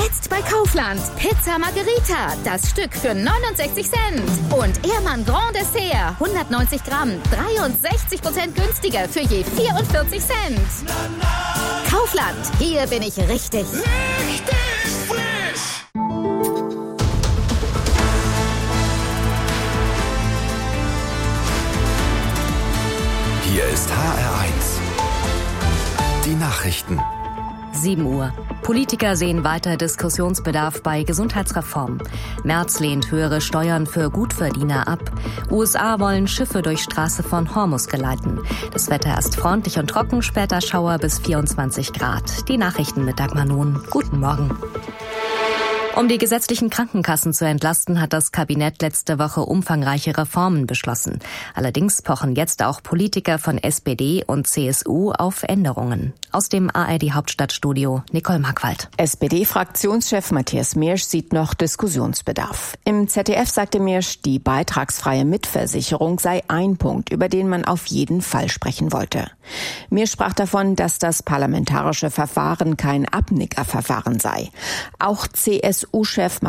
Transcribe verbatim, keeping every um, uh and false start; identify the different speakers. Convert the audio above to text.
Speaker 1: Jetzt bei Kaufland. Pizza Margherita, das Stück für neunundsechzig Cent. Und Ehrmann Grand Dessert, hundertneunzig Gramm, dreiundsechzig Prozent günstiger für je vierundvierzig Cent. Kaufland, hier bin ich richtig.
Speaker 2: Richtig frisch!
Speaker 3: Hier ist H R eins. Die Nachrichten.
Speaker 4: sieben Uhr. Politiker sehen weiter Diskussionsbedarf bei Gesundheitsreform. Merz lehnt höhere Steuern für Gutverdiener ab. U S A wollen Schiffe durch Straße von Hormuz geleiten. Das Wetter ist freundlich und trocken, später Schauer bis vierundzwanzig Grad. Die Nachrichten mit Dagmar Nun. Guten Morgen. Um die gesetzlichen Krankenkassen zu entlasten, hat das Kabinett letzte Woche umfangreiche Reformen beschlossen. Allerdings pochen jetzt auch Politiker von S P D und C S U auf Änderungen. Aus dem A R D-Hauptstadtstudio Nicole Markwald.
Speaker 5: S P D-Fraktionschef Matthias Miersch sieht noch Diskussionsbedarf. Im Z D F sagte Miersch, die beitragsfreie Mitversicherung sei ein Punkt, über den man auf jeden Fall sprechen wollte. Miersch sprach davon, dass das parlamentarische Verfahren kein Abnickerverfahren sei. Auch C S U-Chef